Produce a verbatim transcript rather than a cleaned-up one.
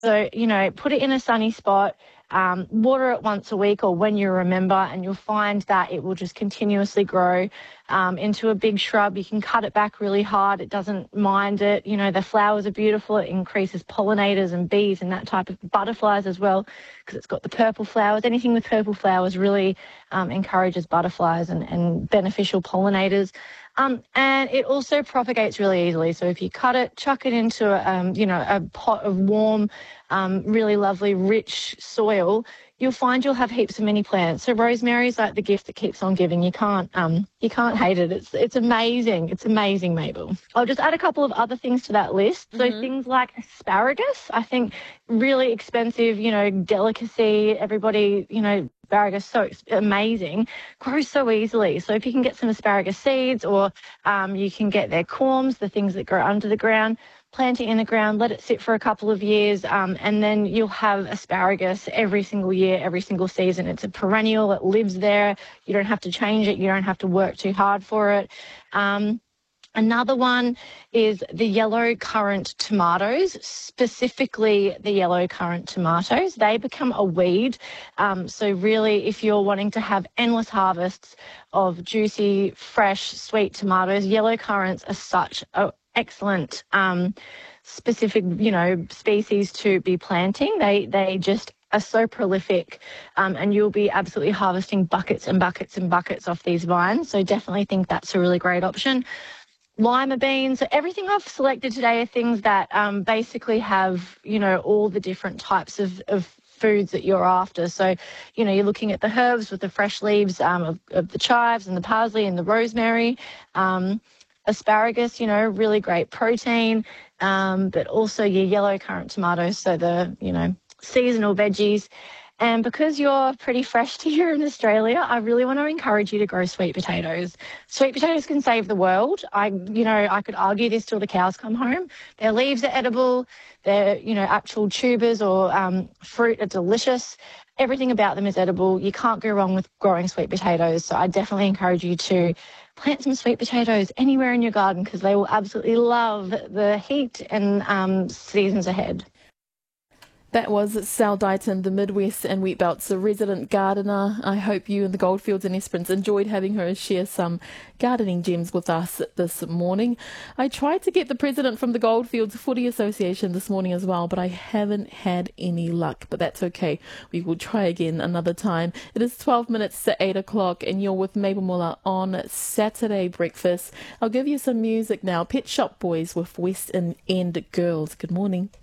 So, you know, put it in a sunny spot, um, water it once a week or when you remember, and you'll find that it will just continuously grow um, into a big shrub. You can cut it back really hard. It doesn't mind it. You know, the flowers are beautiful. It increases pollinators and bees and that type of butterflies as well, because it's got the purple flowers. Anything with purple flowers really um, encourages butterflies and, and beneficial pollinators. Um, and it also propagates really easily. So if you cut it, chuck it into a, um, you know, a pot of warm, um, really lovely, rich soil, you'll find you'll have heaps of mini plants. So rosemary is like the gift that keeps on giving. You can't, um, you can't hate it. It's, it's amazing. It's amazing, Mabel. I'll just add a couple of other things to that list. So Mm-hmm. things like asparagus, I think really expensive, you know, delicacy. Everybody, you know, asparagus, so amazing, grows so easily. So if you can get some asparagus seeds, or um, you can get their corms, the things that grow under the ground, plant it in the ground, let it sit for a couple of years, um, and then you'll have asparagus every single year, every single season. It's a perennial, it lives there. You don't have to change it. You don't have to work too hard for it. Um, Another one is the yellow currant tomatoes, specifically the yellow currant tomatoes. They become a weed. Um, so really, if you're wanting to have endless harvests of juicy, fresh, sweet tomatoes, yellow currants are such an excellent um, specific, you know, species to be planting. They, they just are so prolific, um, and you'll be absolutely harvesting buckets and buckets and buckets off these vines. So definitely think that's a really great option. Lima beans. So everything I've selected today are things that um, basically have, you know, all the different types of, of foods that you're after. So, you know, you're looking at the herbs with the fresh leaves um, of, of the chives and the parsley and the rosemary. Um, asparagus, you know, really great protein, um, but also your yellow currant tomatoes, so the, you know, seasonal veggies. And because you're pretty fresh to here in Australia, I really want to encourage you to grow sweet potatoes. Sweet potatoes can save the world. I, you know, I could argue this till the cows come home. Their leaves are edible. Their, you know, actual tubers or um, fruit are delicious. Everything about them is edible. You can't go wrong with growing sweet potatoes. So I definitely encourage you to plant some sweet potatoes anywhere in your garden, because they will absolutely love the heat and um, seasons ahead. That was Sal Dighton, the Midwest and Wheat Belt's resident gardener. I hope you in the Goldfields and Esperance enjoyed having her share some gardening gems with us this morning. I tried to get the president from the Goldfields Footy Association this morning as well, but I haven't had any luck. But that's okay. We will try again another time. It is twelve minutes to eight o'clock and you're with Mabel Muller on Saturday Breakfast. I'll give you some music now. Pet Shop Boys with West End Girls. Good morning.